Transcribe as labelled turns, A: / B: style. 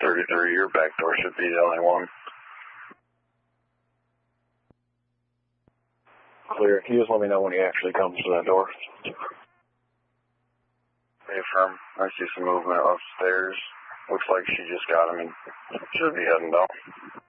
A: 33, your back door should be the only one.
B: Clear. Can you just let me know when he actually comes to that door?
A: Affirm. I see some movement upstairs. Looks like she just got him and should be heading down.